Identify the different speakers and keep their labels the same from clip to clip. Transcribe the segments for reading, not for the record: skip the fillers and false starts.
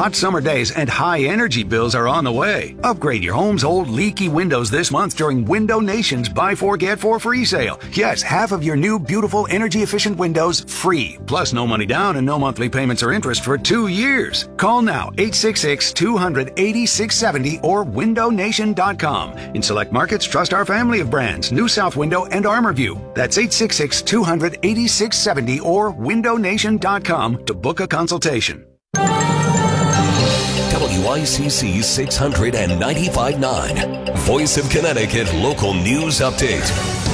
Speaker 1: Hot summer days and high energy bills are on the way. Upgrade your home's old leaky windows this month during Window Nation's Buy 4 Get 4 free sale. Yes, half of your new beautiful energy efficient windows free. Plus no money down and no monthly payments or interest for 2 years. Call now 866-200-8670 or windownation.com. In select markets, trust our family of brands, New South Window and ArmorView. That's 866-200-8670 or windownation.com to book a consultation.
Speaker 2: WICC 695.9, Voice of Connecticut Local News Update.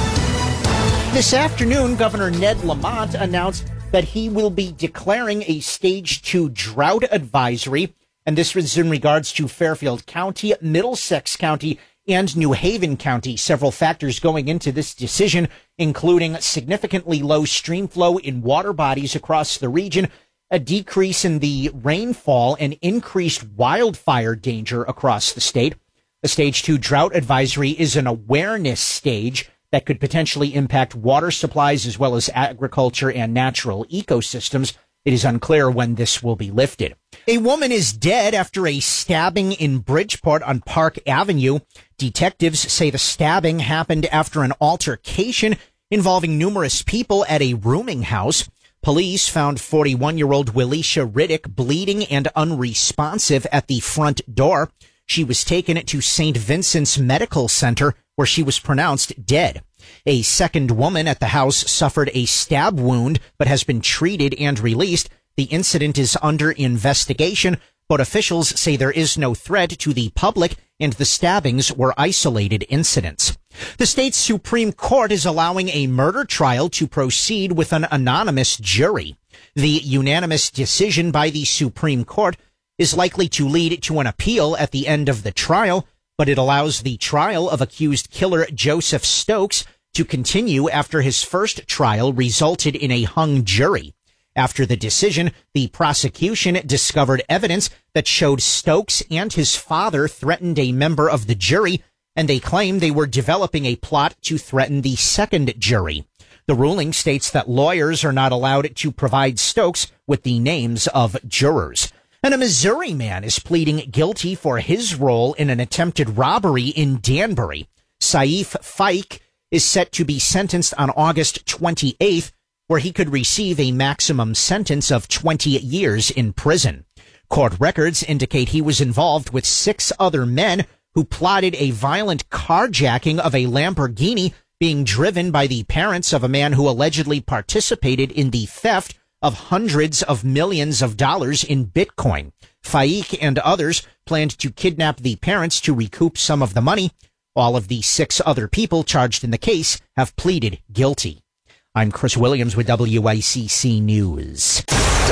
Speaker 3: This afternoon, Governor Ned Lamont announced that he will be declaring a Stage 2 drought advisory, and this was in regards to Fairfield County, Middlesex County, and New Haven County. Several factors going into this decision, including significantly low stream flow in water bodies across the region, a decrease in the rainfall, and increased wildfire danger across the state. The Stage 2 drought advisory is an awareness stage that could potentially impact water supplies as well as agriculture and natural ecosystems. It is unclear when this will be lifted. A woman is dead after a stabbing in Bridgeport on Park Avenue. Detectives say the stabbing happened after an altercation involving numerous people at a rooming house. Police found 41-year-old Willisha Riddick bleeding and unresponsive at the front door. She was taken to St. Vincent's Medical Center, where she was pronounced dead. A second woman at the house suffered a stab wound, but has been treated and released. The incident is under investigation, but officials say there is no threat to the public and the stabbings were isolated incidents. The state's Supreme Court is allowing a murder trial to proceed with an anonymous jury. The unanimous decision by the Supreme Court is likely to lead to an appeal at the end of the trial, but it allows the trial of accused killer Joseph Stokes to continue after his first trial resulted in a hung jury. After the decision, the prosecution discovered evidence that showed Stokes and his father threatened a member of the jury, and they claim they were developing a plot to threaten the second jury. The ruling states that lawyers are not allowed to provide Stokes with the names of jurors. And a Missouri man is pleading guilty for his role in an attempted robbery in Danbury. Saif Faik is set to be sentenced on August 28th, where he could receive a maximum sentence of 20 years in prison. Court records indicate he was involved with 6 other men who plotted a violent carjacking of a Lamborghini being driven by the parents of a man who allegedly participated in the theft of hundreds of millions of dollars in Bitcoin. Faik and others planned to kidnap the parents to recoup some of the money. All of the 6 other people charged in the case have pleaded guilty. I'm Chris Williams with WICC News.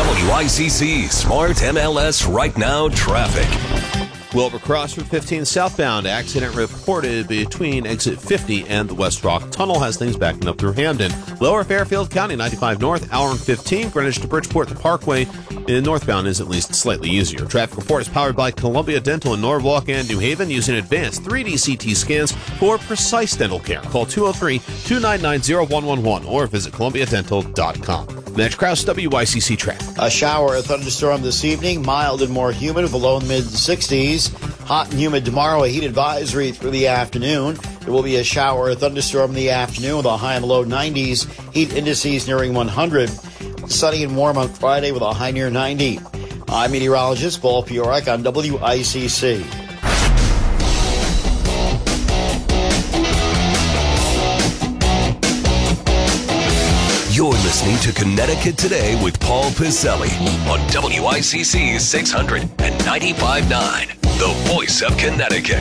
Speaker 2: WICC Smart MLS Right Now Traffic.
Speaker 4: Wilbur Cross Route 15 southbound. Accident reported between exit 50 and the West Rock Tunnel. Has things backing up through Hamden. Lower Fairfield County, 95 north, hour and 15. Greenwich to Bridgeport, the Parkway in northbound is at least slightly easier. Traffic report is powered by Columbia Dental in Norwalk and New Haven, using advanced 3D CT scans for precise dental care. Call 203-299-0111 or visit columbiadental.com. Next, Kraus, WICC traffic.
Speaker 5: A shower, a thunderstorm this evening, mild and more humid with a low in the mid-60s. Hot and humid tomorrow, a heat advisory through the afternoon. There will be a shower, a thunderstorm in the afternoon with a high in the low 90s. Heat indices nearing 100. Sunny and warm on Friday with a high near 90. I'm meteorologist Paul Piorek on WICC.
Speaker 2: You're listening to Connecticut Today with Paul Piselli on WICC 695.9, the voice of Connecticut.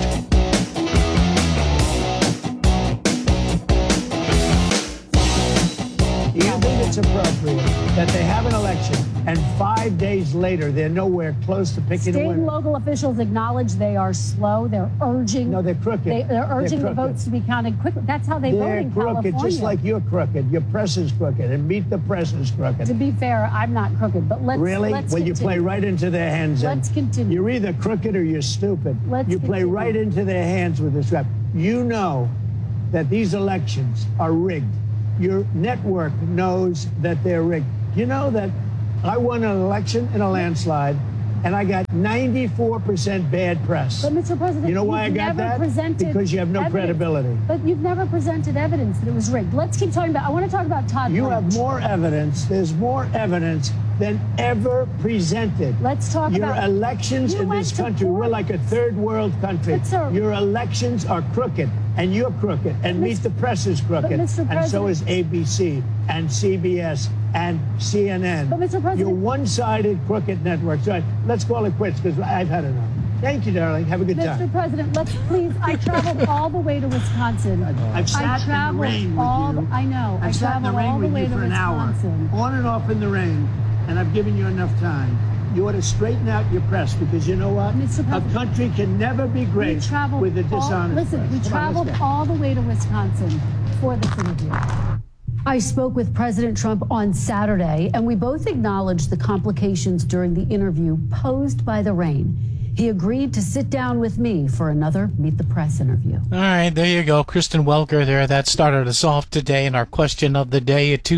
Speaker 6: Do you think it's appropriate that they have an election and 5 days later they're nowhere close to picking a winner?
Speaker 7: State and local officials acknowledge they are slow. They're urging.
Speaker 6: No, they're crooked.
Speaker 7: They're urging the votes to be counted quickly. That's how they vote in California.
Speaker 6: They're crooked, just like you're crooked. Your press is crooked, and Meet the Press is crooked.
Speaker 7: To be fair, I'm not crooked, but let's
Speaker 6: Really?
Speaker 7: Let's
Speaker 6: Well,
Speaker 7: continue.
Speaker 6: you play right into their hands.
Speaker 7: Let's continue.
Speaker 6: You're either crooked or you're stupid. You play
Speaker 7: continue.
Speaker 6: right into their hands with this rap. You know that these elections are rigged. Your network knows that they're rigged. You know that I won an election in a landslide, and I got 94% bad press.
Speaker 7: But, Mr. President,
Speaker 6: you know why I got that? Because you have no credibility.
Speaker 7: But you've never presented evidence that it was rigged. Let's keep talking about, I want to talk about Todd
Speaker 6: You
Speaker 7: Blanche.
Speaker 6: have more evidence. There's more evidence than ever presented.
Speaker 7: Let's talk about...
Speaker 6: Your elections in this country, we're like a third world country.
Speaker 7: But, sir,
Speaker 6: your elections are crooked, and you're crooked, and Meet the Press is crooked, and so is ABC, and CBS, and CNN.
Speaker 7: But, Mr. President...
Speaker 6: You're one-sided crooked networks. Right, let's call it quits, because I've had enough. Thank you, darling. Have a good time.
Speaker 7: Mr. President, let's please. I traveled all the way to Wisconsin.
Speaker 6: I've sat in the rain with you.
Speaker 7: I know. I traveled all the way to Wisconsin.
Speaker 6: On and off in the rain, and I've given you enough time. You ought to straighten out your press, because you know what? A country can never be great with a dishonest press.
Speaker 7: We traveled all the way to Wisconsin for this interview. I spoke with President Trump on Saturday, and we both acknowledged the complications during the interview posed by the rain. He agreed to sit down with me for another Meet the Press interview.
Speaker 8: All right, there you go. Kristen Welker there. That started us off today in our question of the day at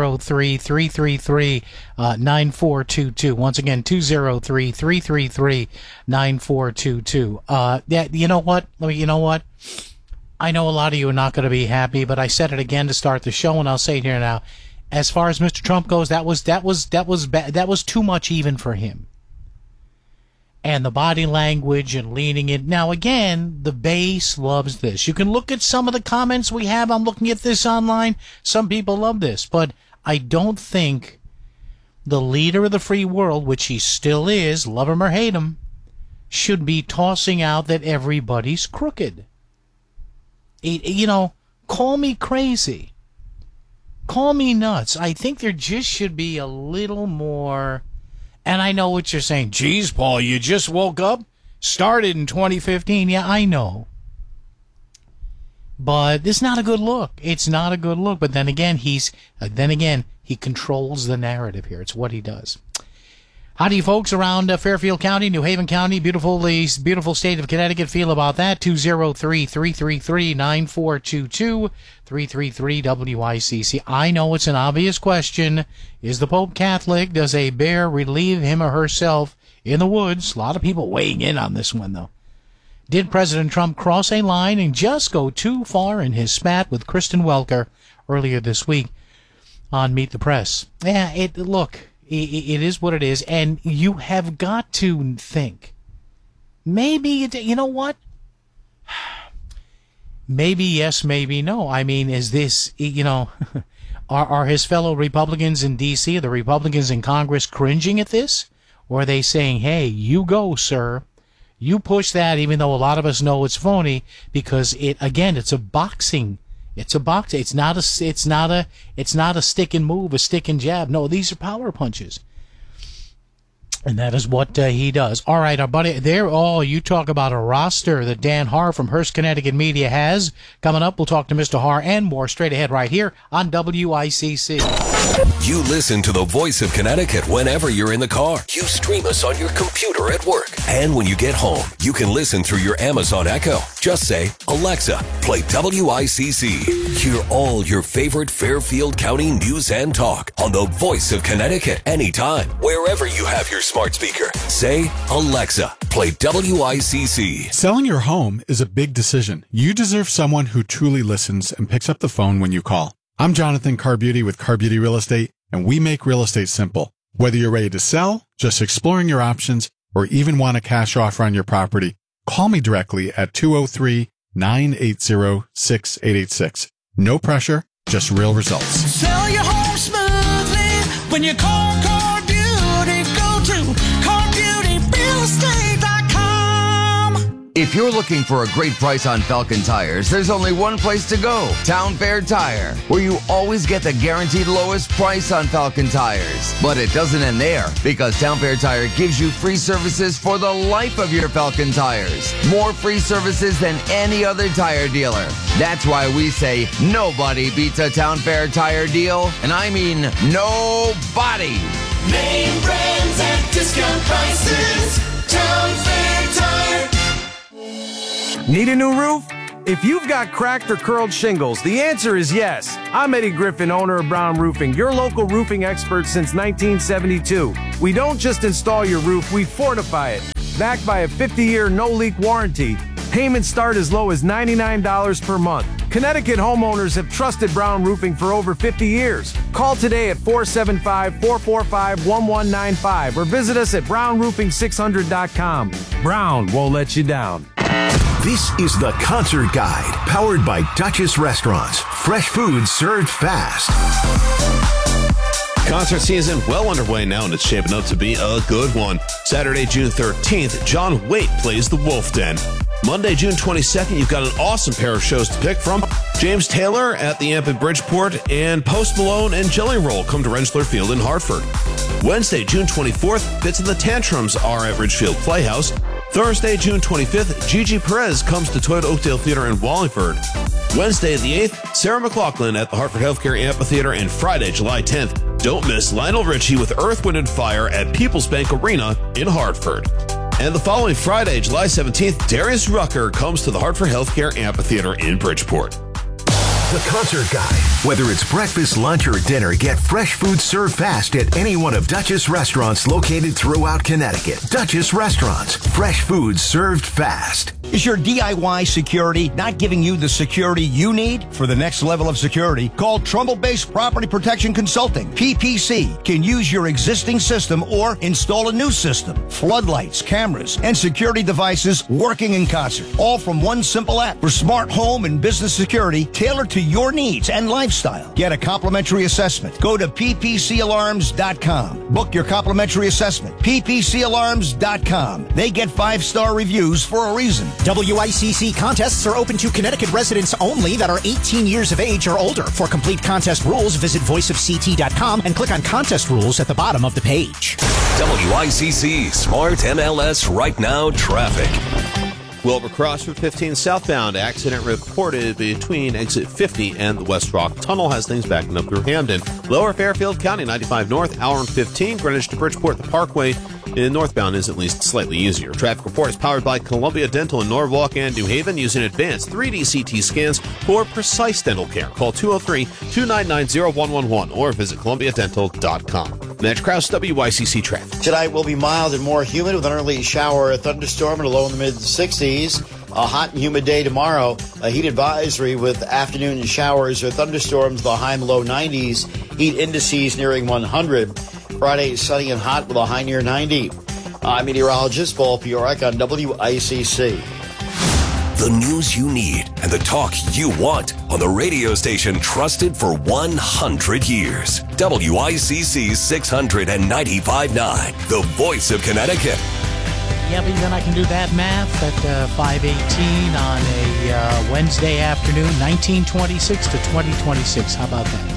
Speaker 8: 203-333-9422. Once again, 203-333-9422. Yeah, you know what? I know a lot of you are not going to be happy, but I said it again to start the show, and I'll say it here now. As far as Mr. Trump goes, that was too much even for him. And the body language and leaning it. Now, again, the base loves this. You can look at some of the comments we have. I'm looking at this online. Some people love this. But I don't think the leader of the free world, which he still is, love him or hate him, should be tossing out that everybody's crooked. Call me crazy. Call me nuts. I think there just should be a little more... And I know what you're saying. Geez, Paul, you just woke up? Started in 2015. Yeah, I know. But it's not a good look. It's not a good look. But then again, he controls the narrative here. It's what he does. How do you folks around Fairfield County, New Haven County, beautiful state of Connecticut feel about that? 203-333-9422, 333-WICC. I know it's an obvious question. Is the Pope Catholic? Does a bear relieve him or herself in the woods? A lot of people weighing in on this one, though. Did President Trump cross a line and just go too far in his spat with Kristen Welker earlier this week on Meet the Press? Yeah, it is what it is, and you have got to think. Maybe, you know what? Maybe yes, maybe no. I mean, is this, are his fellow Republicans in D.C., the Republicans in Congress, cringing at this? Or are they saying, hey, you go, sir. You push that, even though a lot of us know it's phony, because it's a boxing. It's a box. It's not a stick and move, a stick and jab. No, these are power punches. And that is what he does. All right, our buddy there. Oh, you talk about a roster that Dan Haar from Hearst, Connecticut Media has. Coming up, we'll talk to Mr. Haar and more straight ahead right here on WICC.
Speaker 2: You listen to the voice of Connecticut whenever you're in the car. You stream us on your computer at work. And when you get home, you can listen through your Amazon Echo. Just say, Alexa, play WICC. Hear all your favorite Fairfield County news and talk on the voice of Connecticut anytime, wherever you have your smart speaker. Say, Alexa, play WICC.
Speaker 9: Selling your home is a big decision. You deserve someone who truly listens and picks up the phone when you call. I'm Jonathan Carbeauty with Carbeauty Real Estate, and we make real estate simple. Whether you're ready to sell, just exploring your options, or even want a cash offer on your property, call me directly at 203-980-6886. No pressure, just real results.
Speaker 10: Sell your home smoothly when you call Carbeauty. Go to CarbeautyRealEstate.com.
Speaker 11: If you're looking for a great price on Falcon tires, there's only one place to go, Town Fair Tire, where you always get the guaranteed lowest price on Falcon tires. But it doesn't end there, because Town Fair Tire gives you free services for the life of your Falcon tires. More free services than any other tire dealer. That's why we say nobody beats a Town Fair Tire deal, and I mean nobody.
Speaker 10: Name brands at discount prices. Town Fair Tire.
Speaker 12: Need a new roof? If you've got cracked or curled shingles, the answer is yes. I'm Eddie Griffin, owner of Brown Roofing, your local roofing expert since 1972. We don't just install your roof, we fortify it. Backed by a 50-year no-leak warranty. Payments start as low as $99 per month. Connecticut homeowners have trusted Brown Roofing for over 50 years. Call today at 475-445-1195 or visit us at brownroofing600.com. Brown won't let you down.
Speaker 13: This is the Concert Guide, powered by Duchess Restaurants. Fresh food served fast.
Speaker 4: Concert season well underway now, and it's shaping up to be a good one. Saturday, June 13th, John Waite plays the Wolf Den. Monday, June 22nd, you've got an awesome pair of shows to pick from. James Taylor at the Amp in Bridgeport and Post Malone and Jelly Roll come to Rensler Field in Hartford. Wednesday, June 24th, Fits and the Tantrums are at Ridgefield Playhouse. Thursday, June 25th, Gigi Perez comes to Toyota Oakdale Theater in Wallingford. Wednesday, the 8th, Sarah McLachlan at the Hartford Healthcare Amphitheater. And Friday, July 10th, don't miss Lionel Richie with Earth, Wind & Fire at People's Bank Arena in Hartford. And the following Friday, July 17th, Darius Rucker comes to the Hartford Healthcare Amphitheater in Bridgeport.
Speaker 13: The Concert Guide. Whether it's breakfast, lunch, or dinner, get fresh food served fast at any one of Duchess restaurants located throughout Connecticut. Duchess Restaurants. Fresh food served fast.
Speaker 14: Is your DIY security not giving you the security you need? For the next level of security, call Trumbull-based Property Protection Consulting. PPC can use your existing system or install a new system. Floodlights, cameras, and security devices working in concert. All from one simple app for smart home and business security tailored to your needs and lifestyle. Get a complimentary assessment. Go to ppcalarms.com. Book your complimentary assessment. ppcalarms.com. They get 5-star reviews for a reason.
Speaker 3: WICC contests are open to Connecticut residents only that are 18 years of age or older. For complete contest rules, visit voiceofct.com and click on contest rules at the bottom of the page.
Speaker 2: WICC Smart MLS Right Now Traffic.
Speaker 4: Wilbur Cross Route 15 southbound. Accident reported between exit 50 and the West Rock Tunnel. Has things backing up through Hamden. Lower Fairfield County, 95 north, hour and 15. Greenwich to Bridgeport, the Parkway in northbound is at least slightly easier. Traffic report is powered by Columbia Dental in Norwalk and New Haven, using advanced 3D CT scans for precise dental care. Call 203-299-0111 or visit columbiadental.com. Mitch Krause, WICC Traffic.
Speaker 5: Tonight will be mild and more humid with an early shower or thunderstorm and a low in the mid-60s. A hot and humid day tomorrow. A heat advisory with afternoon showers or thunderstorms, the high and low 90s. Heat indices nearing 100. Friday, sunny and hot with a high near 90. I'm meteorologist Paul Piorek on WICC.
Speaker 2: The news you need and the talk you want on the radio station trusted for 100 years. WICC 695.9, the voice of Connecticut.
Speaker 8: Yeah, but then I can do that math at 5:18 on a Wednesday afternoon, 1926 to 2026. How about that?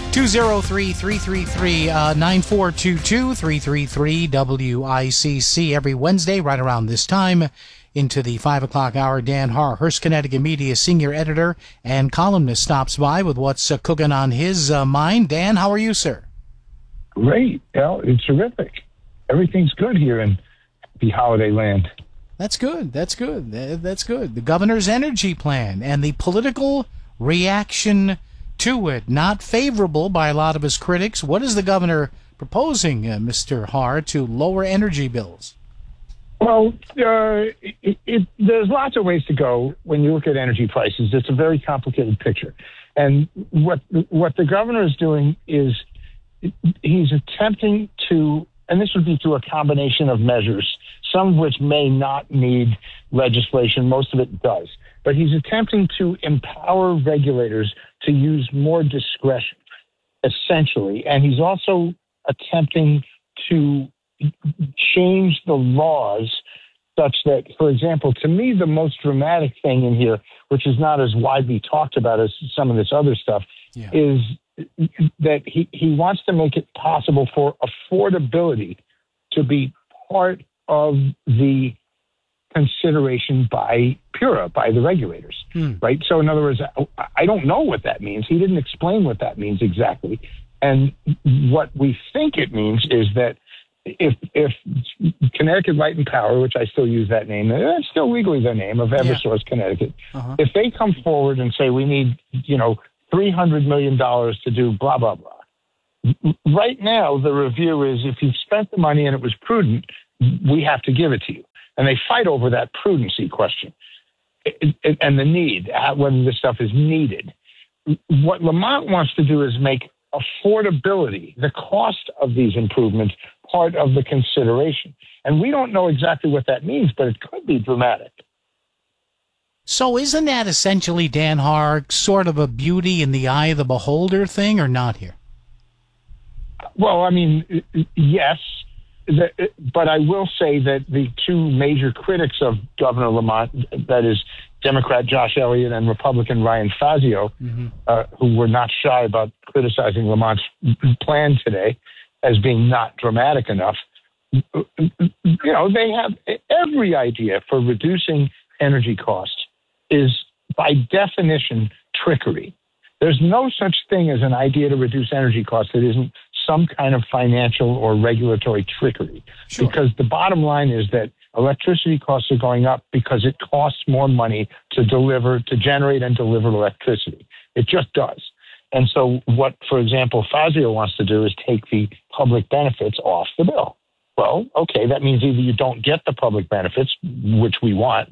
Speaker 8: 203-333-9422, 333-WICC every Wednesday right around this time into the 5 o'clock hour. Dan Haar, Hearst Connecticut Media senior editor and columnist, stops by with what's cooking on his mind. Dan, how are you, sir?
Speaker 15: Great. It's terrific. Everything's good here in the holiday land.
Speaker 8: That's good. That's good. That's good. The governor's energy plan and the political reaction to it, not favorable by a lot of his critics. What is the governor proposing, Mr. Haar, to lower energy bills?
Speaker 15: Well, there's lots of ways to go when you look at energy prices. It's a very complicated picture. And what the governor is doing is he's attempting to, and this would be through a combination of measures, some of which may not need legislation, most of it does. But he's attempting to empower regulators to use more discretion, essentially. And he's also attempting to change the laws such that, for example, to me, the most dramatic thing in here, which is not as widely talked about as some of this other stuff, is that he wants to make it possible for affordability to be part of the consideration by PURA, by the regulators, right? So in other words, I don't know what that means. He didn't explain what that means exactly. And what we think it means is that if Connecticut Light and Power, which I still use that name, that's still legally their name, of Eversource Connecticut, if they come forward and say we need, $300 million to do blah, blah, blah. Right now, the review is if you've spent the money and it was prudent, we have to give it to you. And they fight over that prudency question and the need, whether this stuff is needed. What Lamont wants to do is make affordability, the cost of these improvements, part of the consideration. And we don't know exactly what that means, but it could be dramatic.
Speaker 8: So isn't that essentially, Dan Hark, sort of a beauty in the eye of the beholder thing, or not here?
Speaker 15: Well, I mean, yes, but I will say that the two major critics of Governor Lamont, that is Democrat Josh Elliott and Republican Ryan Fazio, who were not shy about criticizing Lamont's plan today as being not dramatic enough, they have every idea for reducing energy costs is by definition trickery. There's no such thing as an idea to reduce energy costs that isn't some kind of financial or regulatory trickery. Sure. Because the bottom line is that electricity costs are going up because it costs more money to generate and deliver electricity. It just does. And so what, for example, Fazio wants to do is take the public benefits off the bill. Well, okay, that means either you don't get the public benefits, which we want,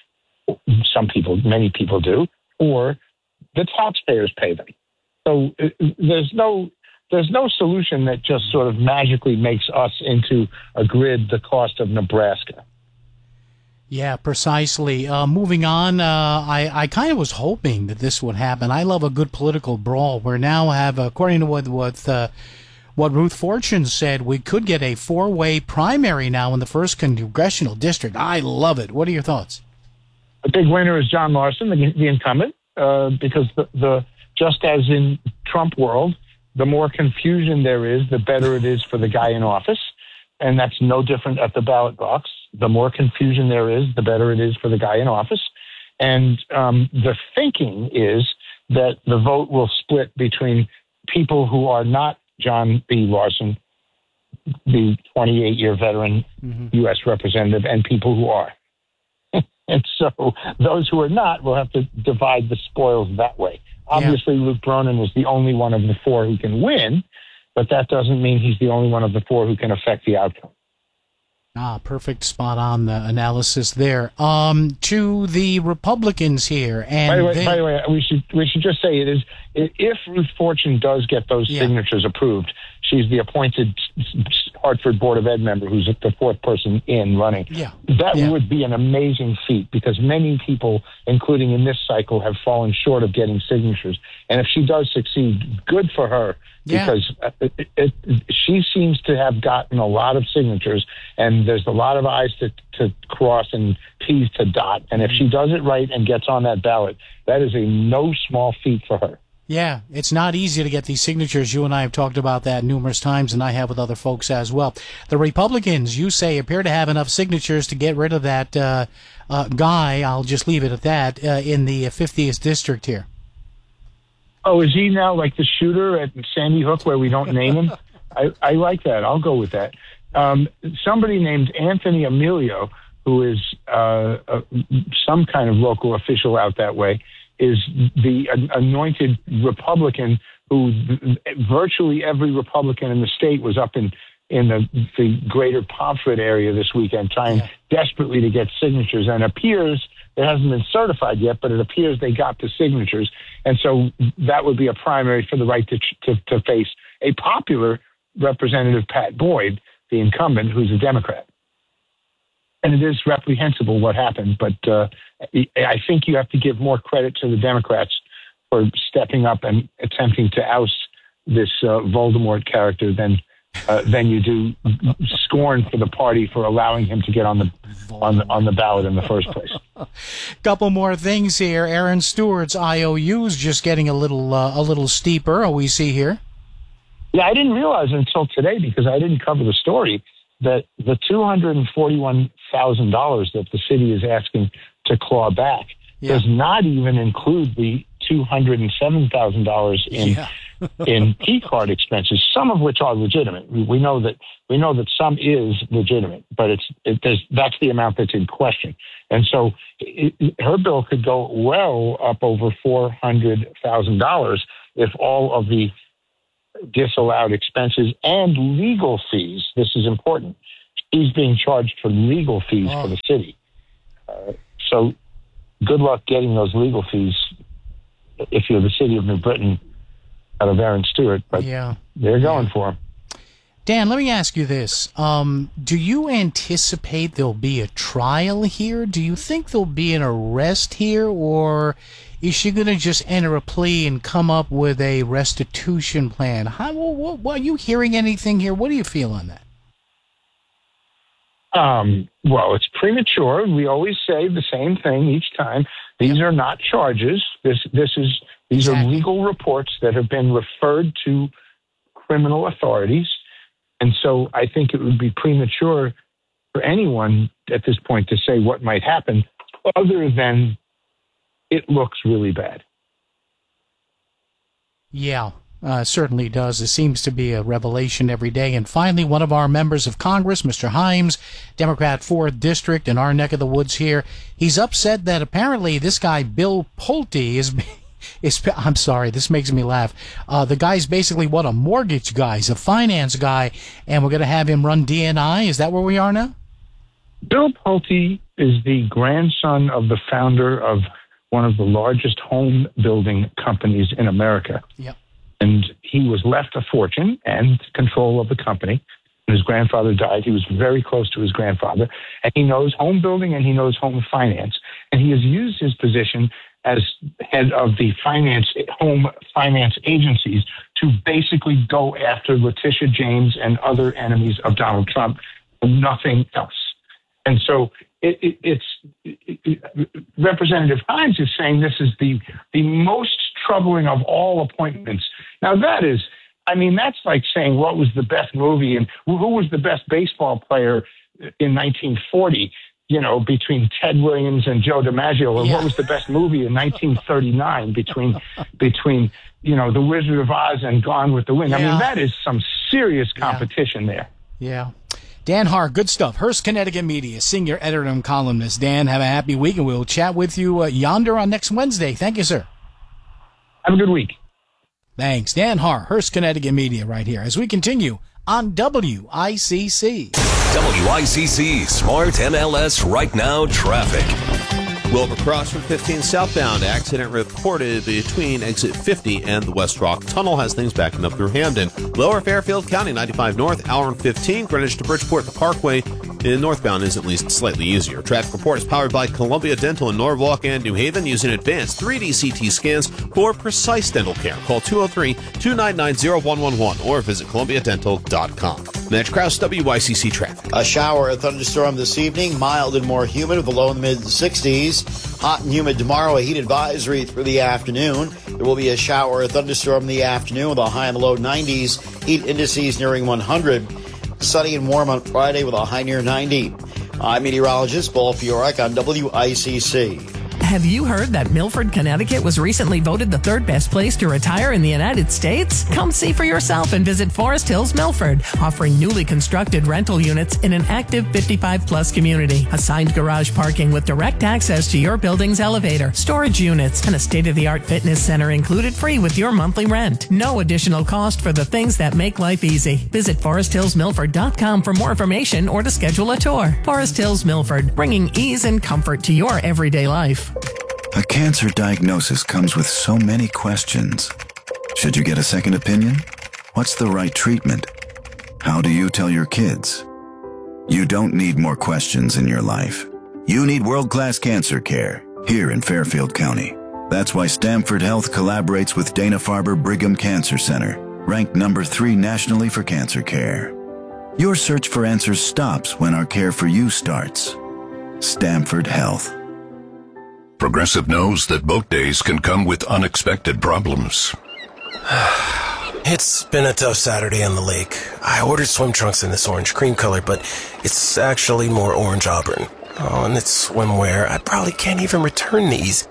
Speaker 15: many people do, or the taxpayers pay them. So there's no solution that just sort of magically makes us into a grid the cost of Nebraska.
Speaker 8: Yeah, precisely. Moving on, I kind of was hoping that this would happen. I love a good political brawl. We now have, according to what Ruth Fortune said, we could get a four-way primary now in the 1st congressional district. I love it. What are your thoughts?
Speaker 15: The big winner is John Larson, the incumbent, because the just as in Trump world, the more confusion there is, the better it is for the guy in office. And that's no different at the ballot box. The more confusion there is, the better it is for the guy in office. And the thinking is that the vote will split between people who are not John B. Larson, the 28-year veteran U.S. representative, and people who are. And so those who are not will have to divide the spoils that way. Obviously, Luke Bronin is the only one of the four who can win, but that doesn't mean he's the only one of the four who can affect the outcome.
Speaker 8: Perfect, spot on the analysis there. To the Republicans here, and
Speaker 15: by the way, we should just say it is if Ruth Fortune does get those signatures approved, she's the appointed Hartford Board of Ed member who's the fourth person in running. That would be an amazing feat because many people, including in this cycle, have fallen short of getting signatures. And if she does succeed, good for her. Because she seems to have gotten a lot of signatures, and there's a lot of I's to cross and T's to dot. And if she does it right and gets on that ballot, that is a no small feat for her.
Speaker 8: Yeah, it's not easy to get these signatures. You and I have talked about that numerous times, and I have with other folks as well. The Republicans, you say, appear to have enough signatures to get rid of that guy, I'll just leave it at that, in the 50th district here.
Speaker 15: Oh, is he now like the shooter at Sandy Hook where we don't name him? I like that. I'll go with that. Somebody named Anthony Emilio, who is some kind of local official out that way, is the anointed Republican who virtually every Republican in the state was up in the greater Pomfret area this weekend trying desperately to get signatures, and appears it hasn't been certified yet, but it appears they got the signatures. And so that would be a primary for the right to face a popular Representative Pat Boyd, the incumbent, who's a Democrat. And it is reprehensible what happened, but I think you have to give more credit to the Democrats for stepping up and attempting to oust this Voldemort character than you do scorn for the party for allowing him to get on the ballot in the first place.
Speaker 8: Couple more things here. Aaron Stewart's IOU's just getting a little steeper. We see here.
Speaker 15: Yeah, I didn't realize until today because I didn't cover the story that the $241,000 that the city is asking to claw back does not even include the $207,000 in P-card expenses, some of which are legitimate. We know that some is legitimate, but that's the amount that's in question. And so her bill could go well up over $400,000 if all of the disallowed expenses and legal fees, this is important, he's being charged for legal fees for the city. So good luck getting those legal fees if you're the city of New Britain out of Aaron Stewart, but they're going for him.
Speaker 8: Dan, let me ask you this. Do you anticipate there'll be a trial here? Do you think there'll be an arrest here, or is she going to just enter a plea and come up with a restitution plan? Are you hearing anything here? What do you feel on that?
Speaker 15: Well, it's premature. We always say the same thing each time. These are not charges. These are legal reports that have been referred to criminal authorities. And so I think it would be premature for anyone at this point to say what might happen, other than it looks really bad.
Speaker 8: Yeah, certainly does. It seems to be a revelation every day. And finally, one of our members of Congress, Mr. Himes, Democrat 4th District in our neck of the woods here, he's upset that apparently this guy, Bill Pulte, I'm sorry, this makes me laugh. The guy's basically a mortgage guy. He's a finance guy, and we're going to have him run DNI. Is that where we are now?
Speaker 15: Bill Pulte is the grandson of the founder of one of the largest home building companies in America.
Speaker 8: Yep.
Speaker 15: And he was left a fortune and control of the company. When his grandfather died, he was very close to his grandfather. And he knows home building and he knows home finance. And he has used his position as head of the home finance agencies to basically go after Letitia James and other enemies of Donald Trump, and nothing else. And so Representative Himes is saying this is the most troubling of all appointments. Now that's like saying what was the best movie and who was the best baseball player in 1940. Between Ted Williams and Joe DiMaggio, or what was the best movie in 1939 between The Wizard of Oz and Gone with the Wind. I mean, that is some serious competition there.
Speaker 8: Yeah. Dan Haar, good stuff. Hearst, Connecticut Media, senior editor and columnist. Dan, have a happy week, and we'll chat with you yonder on next Wednesday. Thank you, sir.
Speaker 15: Have a good week.
Speaker 8: Thanks. Dan Haar, Hearst, Connecticut Media, right here, as we continue on WICC.
Speaker 2: WICC Smart MLS Right Now Traffic.
Speaker 4: Wilbur Cross from 15 southbound. Accident reported between exit 50 and the West Rock Tunnel. Has things backing up through Hamden. Lower Fairfield County, 95 north, hour and 15. Greenwich to Bridgeport, the Parkway northbound is at least slightly easier. Traffic report is powered by Columbia Dental in Norwalk and New Haven, using advanced 3D CT scans for precise dental care. Call 203-299-0111 or visit columbiadental.com. Mitch Krause, WICC Traffic.
Speaker 5: A shower, a thunderstorm this evening, mild and more humid with a low in the mid-60s. Hot and humid tomorrow, a heat advisory through the afternoon. There will be a shower, a thunderstorm in the afternoon with a high in the low 90s. Heat indices nearing 100. Sunny and warm on Friday with a high near 90. I'm meteorologist Paul Fiorek on WICC.
Speaker 16: Have you heard that Milford, Connecticut was recently voted the third best place to retire in the United States? Come see for yourself and visit Forest Hills Milford, offering newly constructed rental units in an active 55-plus community. Assigned garage parking with direct access to your building's elevator, storage units, and a state-of-the-art fitness center included free with your monthly rent. No additional cost for the things that make life easy. Visit ForestHillsMilford.com for more information or to schedule a tour. Forest Hills Milford, bringing ease and comfort to your everyday life.
Speaker 17: A cancer diagnosis comes with so many questions. Should you get a second opinion? What's the right treatment? How do you tell your kids? You don't need more questions in your life. You need world-class cancer care here in Fairfield County. That's why Stamford Health collaborates with Dana-Farber Brigham Cancer Center, ranked number 3 nationally for cancer care. Your search for answers stops when our care for you starts. Stamford Health.
Speaker 18: Progressive knows that boat days can come with unexpected problems.
Speaker 19: It's been a tough Saturday on the lake. I ordered swim trunks in this orange cream color, but it's actually more orange auburn. Oh, and it's swimwear. I probably can't even return these.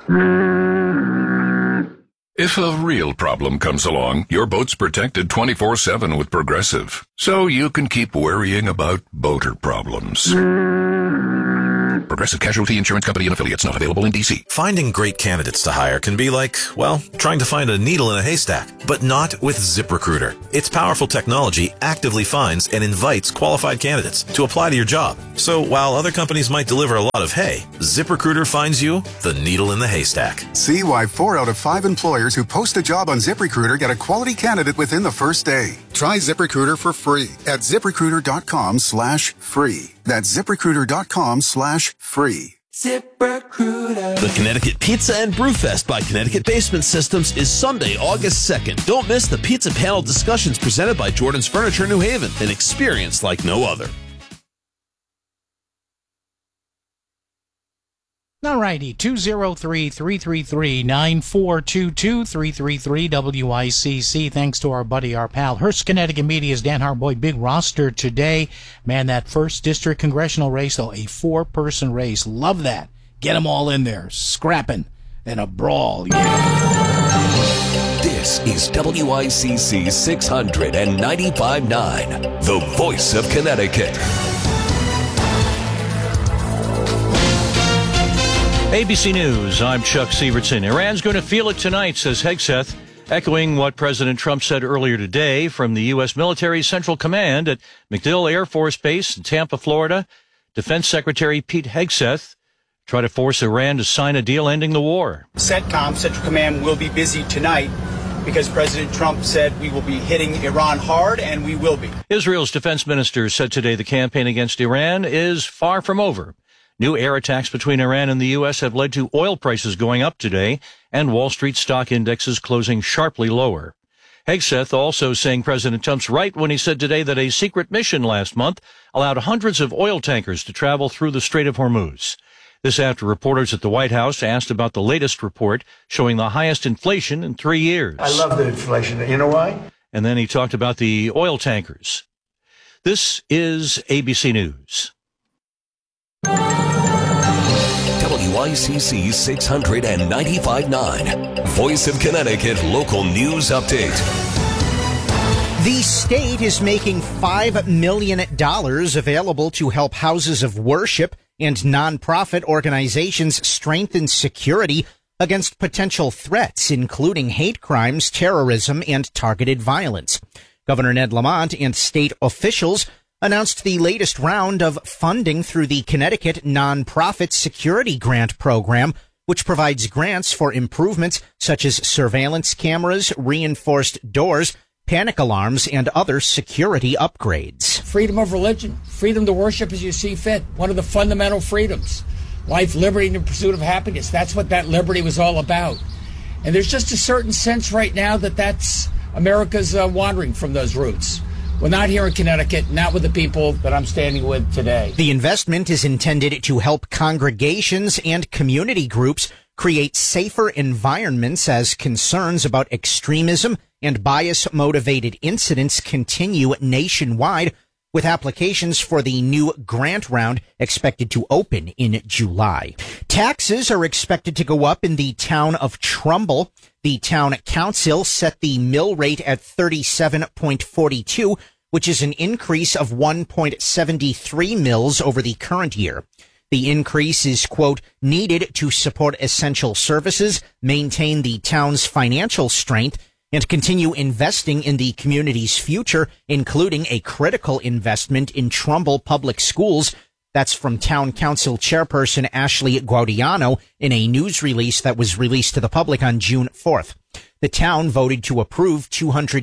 Speaker 18: If a real problem comes along, your boat's protected 24/7 with Progressive, so you can keep worrying about boater problems. Progressive Casualty Insurance Company and Affiliates. Not available in D.C.
Speaker 20: Finding great candidates to hire can be like, well, trying to find a needle in a haystack, but not with ZipRecruiter. Its powerful technology actively finds and invites qualified candidates to apply to your job. So while other companies might deliver a lot of hay, ZipRecruiter finds you the needle in the haystack.
Speaker 21: See why 4 out of 5 employers who post a job on ZipRecruiter get a quality candidate within the first day. Try ZipRecruiter for free at ZipRecruiter.com/free. That's ZipRecruiter.com/free.
Speaker 4: ZipRecruiter. The Connecticut Pizza and Brewfest by Connecticut Basement Systems is Sunday, August 2nd. Don't miss the pizza panel discussions presented by Jordan's Furniture New Haven, an experience like no other.
Speaker 8: All righty, 203-333-9422, 333-WICC. Thanks to our buddy, our pal, Hearst Connecticut Media's Dan Harboy. Big roster today. Man, that 1st District Congressional race, though, a 4-person race. Love that. Get them all in there, scrapping, and a brawl. Yeah.
Speaker 2: This is WICC 695.9, the voice of Connecticut.
Speaker 22: ABC News, I'm Chuck Sievertson. Iran's going to feel it tonight, says Hegseth, echoing what President Trump said earlier today from the U.S. Military Central Command at MacDill Air Force Base in Tampa, Florida. Defense Secretary Pete Hegseth tried to force Iran to sign a deal ending the war.
Speaker 23: CENTCOM, Central Command, will be busy tonight because President Trump said we will be hitting Iran hard, and we will be.
Speaker 22: Israel's defense minister said today the campaign against Iran is far from over. New air attacks between Iran and the U.S. have led to oil prices going up today and Wall Street stock indexes closing sharply lower. Hegseth also saying President Trump's right when he said today that a secret mission last month allowed hundreds of oil tankers to travel through the Strait of Hormuz. This after reporters at the White House asked about the latest report showing the highest inflation in 3 years.
Speaker 6: I love the inflation. You know why?
Speaker 22: And then he talked about the oil tankers. This is ABC News.
Speaker 2: WICC 695.9, Voice of Connecticut Local News Update.
Speaker 3: The state is making $5 million available to help houses of worship and nonprofit organizations strengthen security against potential threats, including hate crimes, terrorism, and targeted violence. Governor Ned Lamont and state officials announced the latest round of funding through the Connecticut Nonprofit Security Grant Program, which provides grants for improvements such as surveillance cameras, reinforced doors, panic alarms, and other security upgrades.
Speaker 24: Freedom of religion, freedom to worship as you see fit, one of the fundamental freedoms. Life, liberty, and the pursuit of happiness. That's what that liberty was all about. And there's just a certain sense right now that that's America's wandering from those roots. We're not here in Connecticut, not with the people that I'm standing with today.
Speaker 3: The investment is intended to help congregations and community groups create safer environments as concerns about extremism and bias-motivated incidents continue nationwide, with applications for the new grant round expected to open in July. Taxes are expected to go up in the town of Trumbull. The town council set the mill rate at 37.42, which is an increase of 1.73 mills over the current year. The increase is, quote, needed to support essential services, maintain the town's financial strength, and continue investing in the community's future, including a critical investment in Trumbull Public Schools. That's from Town Council Chairperson Ashley Guadiano in a news release that was released to the public on June 4th. The town voted to approve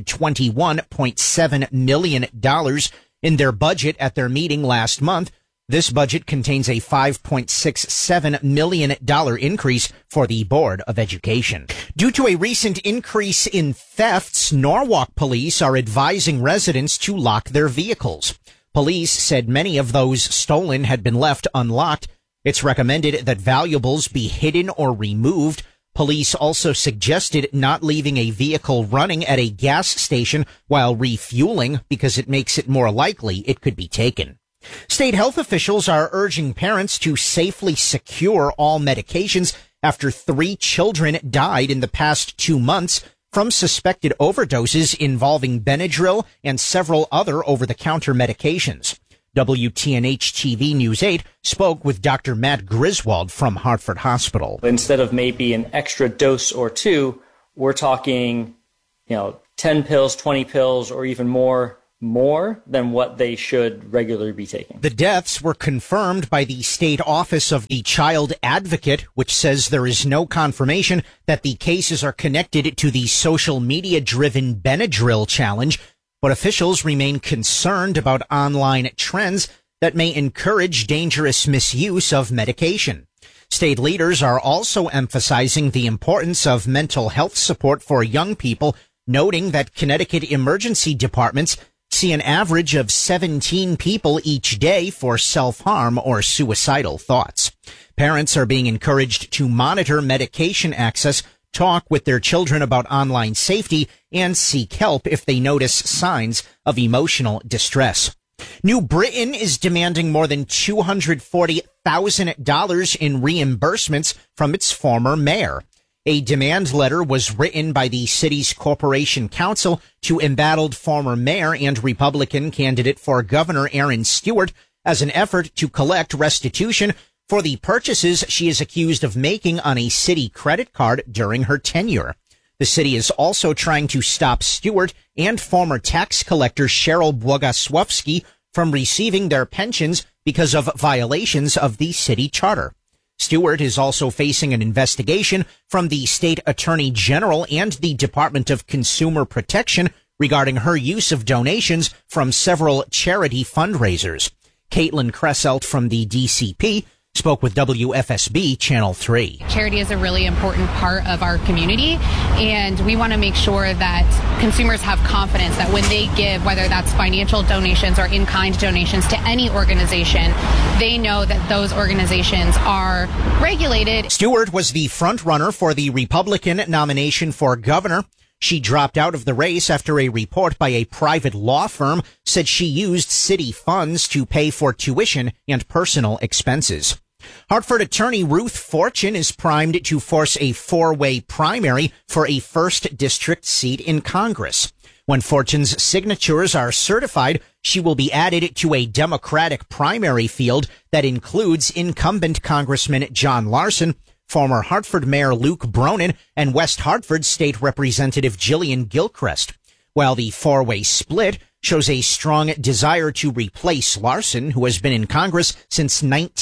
Speaker 3: $221.7 million in their budget at their meeting last month. This budget contains a $5.67 million increase for the Board of Education. Due to a recent increase in thefts, Norwalk police are advising residents to lock their vehicles. Police said many of those stolen had been left unlocked. It's recommended that valuables be hidden or removed. Police also suggested not leaving a vehicle running at a gas station while refueling because it makes it more likely it could be taken. State health officials are urging parents to safely secure all medications after 3 children died in the past 2 months from suspected overdoses involving Benadryl and several other over-the-counter medications. WTNH-TV News 8 spoke with Dr. Matt Griswold from Hartford Hospital.
Speaker 1: Instead of maybe an extra dose or two, we're talking, 10 pills, 20 pills, or even more than what they should regularly be taking.
Speaker 3: The deaths were confirmed by the State Office of the Child Advocate, which says there is no confirmation that the cases are connected to the social media-driven Benadryl challenge, but officials remain concerned about online trends that may encourage dangerous misuse of medication. State leaders are also emphasizing the importance of mental health support for young people, noting that Connecticut emergency departments see an average of 17 people each day for self-harm or suicidal thoughts. Parents are being encouraged to monitor medication access, talk with their children about online safety, and seek help if they notice signs of emotional distress. New Britain is demanding more than $240,000 in reimbursements from its former mayor. A demand letter was written by the city's Corporation Council to embattled former mayor and Republican candidate for governor Aaron Stewart as an effort to collect restitution for the purchases she is accused of making on a city credit card during her tenure. The city is also trying to stop Stewart and former tax collector Cheryl Bogusławski from receiving their pensions because of violations of the city charter. Stewart is also facing an investigation from the state attorney general and the Department of Consumer Protection regarding her use of donations from several charity fundraisers. Caitlin Kresselt from the DCP spoke with WFSB Channel 3.
Speaker 7: Charity is a really important part of our community, and we want to make sure that consumers have confidence that when they give, whether that's financial donations or in-kind donations to any organization, they know that those organizations are regulated.
Speaker 3: Stewart was the front runner for the Republican nomination for governor. She dropped out of the race after a report by a private law firm said she used city funds to pay for tuition and personal expenses. Hartford attorney Ruth Fortune is primed to force a four-way primary for a 1st District seat in Congress. When Fortune's signatures are certified, she will be added to a Democratic primary field that includes incumbent Congressman John Larson, former Hartford Mayor Luke Bronin, and West Hartford State Representative Jillian Gilchrist. While the four-way split shows a strong desire to replace Larson, who has been in Congress since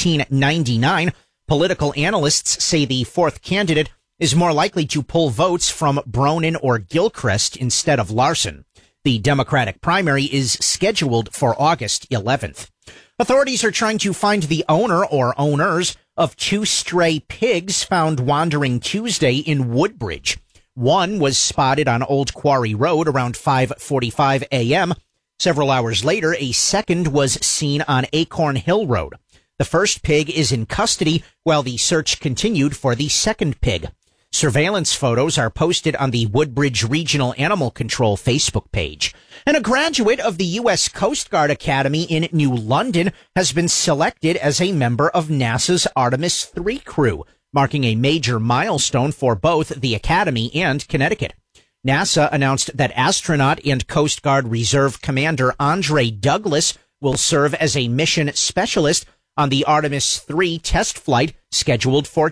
Speaker 3: 1999, political analysts say the fourth candidate is more likely to pull votes from Bronin or Gilchrist instead of Larson. The Democratic primary is scheduled for August 11th. Authorities are trying to find the owner or owners of 2 stray pigs found wandering Tuesday in Woodbridge. One was spotted on Old Quarry Road around 5:45 a.m. Several hours later, a second was seen on Acorn Hill Road. The first pig is in custody while the search continued for the second pig. Surveillance photos are posted on the Woodbridge Regional Animal Control Facebook page. And a graduate of the U.S. Coast Guard Academy in New London has been selected as a member of NASA's Artemis III crew, marking a major milestone for both the Academy and Connecticut. NASA announced that astronaut and Coast Guard Reserve Commander Andre Douglas will serve as a mission specialist on the Artemis III test flight scheduled for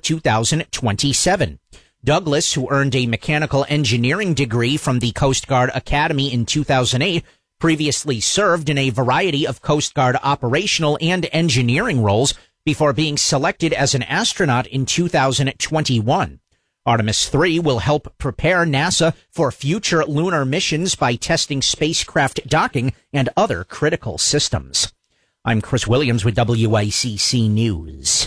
Speaker 3: 2027. Douglas, who earned a mechanical engineering degree from the Coast Guard Academy in 2008, previously served in a variety of Coast Guard operational and engineering roles before being selected as an astronaut in 2021. Artemis III will help prepare NASA for future lunar missions by testing spacecraft docking and other critical systems. I'm Chris Williams with WICC News.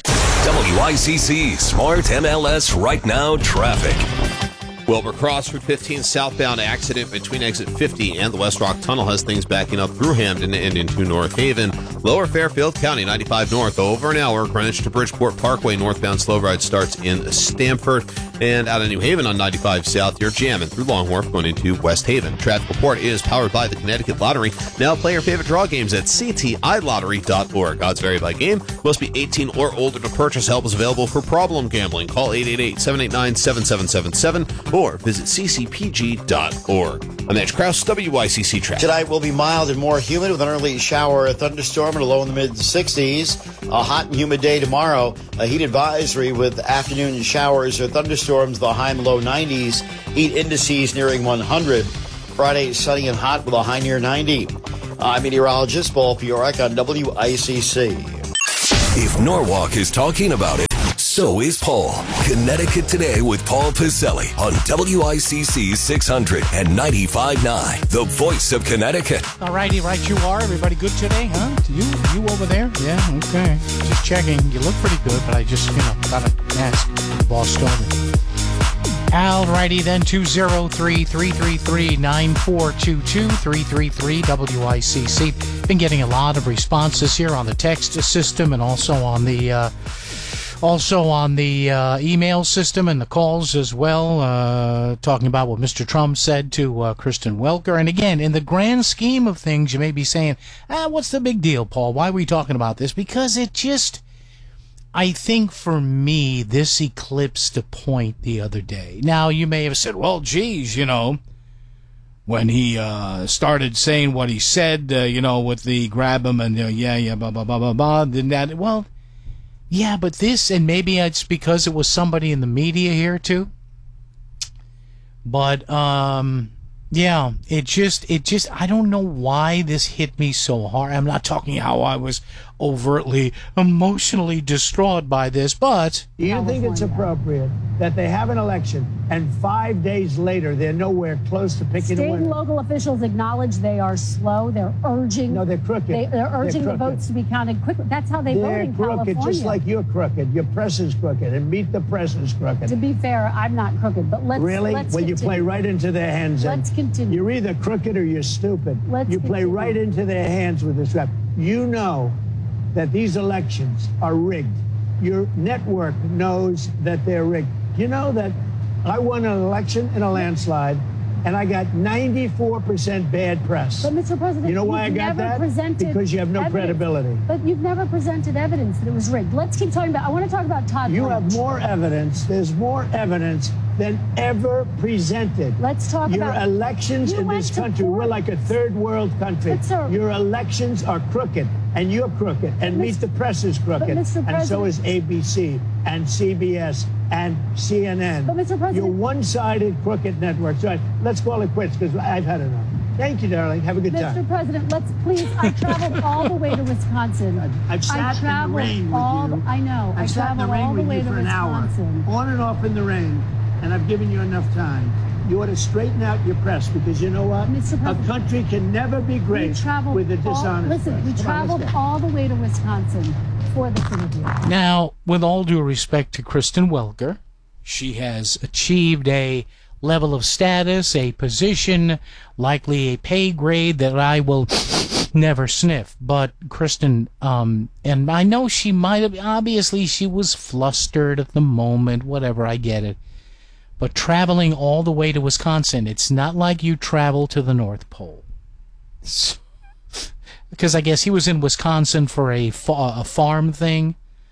Speaker 2: WICC Smart MLS Right Now Traffic.
Speaker 4: Wilbur Crossroad 15 southbound accident between exit 50 and the West Rock Tunnel has things backing up through Hamden and into North Haven. Lower Fairfield County 95 north over an hour. Greenwich to Bridgeport Parkway northbound slow ride starts in Stamford. And out of New Haven on 95 south, you're jamming through Long Wharf going into West Haven. Traffic report is powered by the Connecticut Lottery. Now play your favorite draw games at ctilottery.org. Odds vary by game. Must be 18 or older to purchase. Help is available for problem gambling. Call 888-789-7777 or visit ccpg.org. I'm Mitch Krause, WICC Traffic.
Speaker 5: Tonight will be mild and more humid with an early shower or thunderstorm and a low in the mid-60s. A hot and humid day tomorrow. A heat advisory with afternoon showers or thunderstorms, the high and low 90s. Heat indices nearing 100. Friday, sunny and hot with a high near 90. I'm meteorologist Paul Fiorek on WICC.
Speaker 2: If Norwalk is talking about it, so is Paul. Connecticut Today with Paul Pacelli on WICC 600 and 95.9, the voice of Connecticut.
Speaker 8: All righty, right you are. Everybody good today, huh? You over there? Yeah, okay. Just checking. You look pretty good, but I just, gotta ask. The boss told me. All righty then, 203-333-9422, 333-WICC. Been getting a lot of responses here on the text system and also on the email system and the calls as well, talking about what Mr. Trump said to Kristen Welker. And again, in the grand scheme of things, you may be saying, what's the big deal, Paul? Why are we talking about this? Because it just, I think for me, this eclipsed a point the other day. Now, you may have said, well, geez, when he started saying what he said, with the grab him and, blah, blah, blah, blah, blah, then that, well, yeah, but this, and maybe it's because it was somebody in the media here too. But, yeah, it just, I don't know why this hit me so hard. I'm not talking how I was overtly emotionally distraught by this, but...
Speaker 6: Do you think it's appropriate that they have an election and 5 days later they're nowhere close to picking a winner?
Speaker 9: State and local officials acknowledge they are slow. They're urging...
Speaker 6: No, they're crooked.
Speaker 9: They're urging the votes to be counted quickly. That's how they vote in California.
Speaker 6: They're crooked, just like you're crooked. Your press is crooked, and Meet the Press is crooked.
Speaker 9: To be fair, I'm not crooked, but let's...
Speaker 6: Really?
Speaker 9: Let's
Speaker 6: well,
Speaker 9: continue.
Speaker 6: You play right into their hands.
Speaker 9: Let's continue.
Speaker 6: You're either crooked or you're stupid. You play right into their hands with this rap. You know that these elections are rigged. Your network knows that they're rigged. You know that I won an election in a landslide, and I got 94% bad press.
Speaker 9: But, Mr. President,
Speaker 6: you know why I got that? Because you have no credibility.
Speaker 9: But you've never presented evidence that it was rigged. Let's keep talking about, I want to talk about Todd
Speaker 6: You
Speaker 9: Blanche.
Speaker 6: have more evidence. There's more evidence than ever presented.
Speaker 9: Let's talk
Speaker 6: Your
Speaker 9: about...
Speaker 6: Your elections in this country, we're like a third world country.
Speaker 9: But, sir,
Speaker 6: your elections are crooked, and you're crooked, and Meet the Press is crooked, and so is ABC, and CBS, and CNN.
Speaker 9: But, Mr. President...
Speaker 6: You're one-sided crooked networks. Right, let's call it quits, because I've had enough. Thank you, darling. Have a good time.
Speaker 9: Mr. President, let's please. I traveled all the way to Wisconsin.
Speaker 6: I've sat in the rain with you.
Speaker 9: I know.
Speaker 6: I've sat in the rain with you for an hour, on and off in the rain, and I've given you enough time. You ought to straighten out your press, because you know what? A country can never be great with a dishonest press.
Speaker 9: We traveled all the way to Wisconsin for this interview.
Speaker 8: Now, with all due respect to Kristen Welker, she has achieved a level of status, a position, likely a pay grade that I will never sniff. But Kristen, and I know she might have, obviously she was flustered at the moment, whatever, I get it. But traveling all the way to Wisconsin, it's not like you travel to the North Pole. Because I guess he was in Wisconsin for a farm thing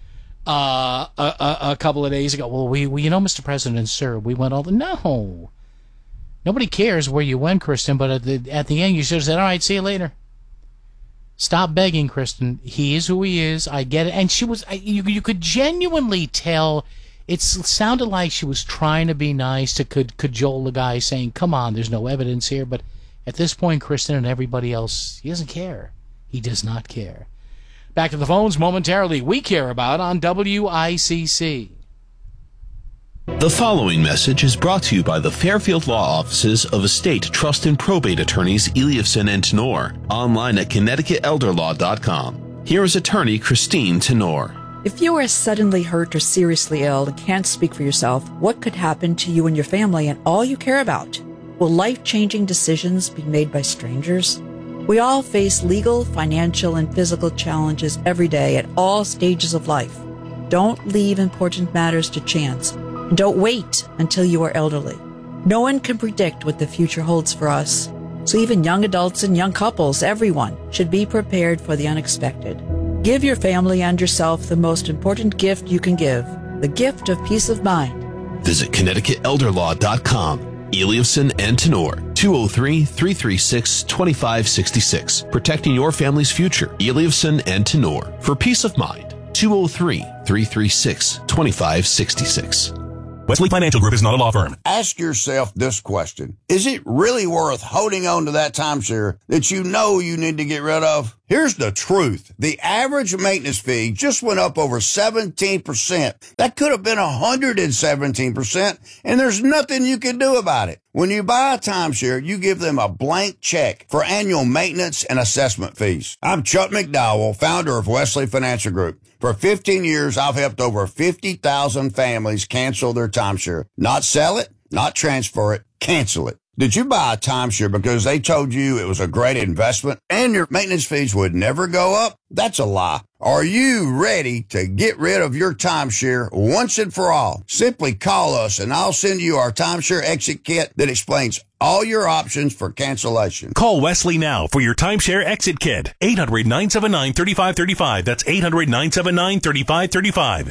Speaker 8: a couple of days ago. Well, we Mr. President, sir, we went all the... No. Nobody cares where you went, Kristen, but at the end you should have said, all right, see you later. Stop begging, Kristen. He is who he is. I get it. And she was... You could genuinely tell... It sounded like she was trying to be nice to cajole the guy, saying, come on, there's no evidence here. But at this point, Kristen and everybody else, he doesn't care. He does not care. Back to the phones momentarily. We care about on WICC.
Speaker 4: The following message is brought to you by the Fairfield Law Offices of Estate, Trust, and Probate Attorneys Eliafson and Tenor, online at ConnecticutElderLaw.com. Here is attorney Christine Tenor.
Speaker 10: If you are suddenly hurt or seriously ill and can't speak for yourself, what could happen to you and your family and all you care about? Will life-changing decisions be made by strangers? We all face legal, financial, and physical challenges every day at all stages of life. Don't leave important matters to chance, and don't wait until you are elderly. No one can predict what the future holds for us, so even young adults and young couples, everyone, should be prepared for the unexpected. Give your family and yourself the most important gift you can give, the gift of peace of mind.
Speaker 4: Visit ConnecticutElderLaw.com. Eliason and Tenor, 203-336-2566. Protecting your family's future. Eliason and Tenor. For peace of mind, 203-336-2566.
Speaker 11: Wesley Financial Group is not a law firm.
Speaker 12: Ask yourself this question. Is it really worth holding on to that timeshare that you know you need to get rid of? Here's the truth. The average maintenance fee just went up over 17%. That could have been 117%, and there's nothing you can do about it. When you buy a timeshare, you give them a blank check for annual maintenance and assessment fees. I'm Chuck McDowell, founder of Wesley Financial Group. For 15 years, I've helped over 50,000 families cancel their timeshare. Not sell it, not transfer it, cancel it. Did you buy a timeshare because they told you it was a great investment and your maintenance fees would never go up? That's a lie. Are you ready to get rid of your timeshare once and for all? Simply call us and I'll send you our timeshare exit kit that explains all your options for cancellation.
Speaker 11: Call Wesley now for your timeshare exit kit. 800-979-3535. That's 800-979-3535.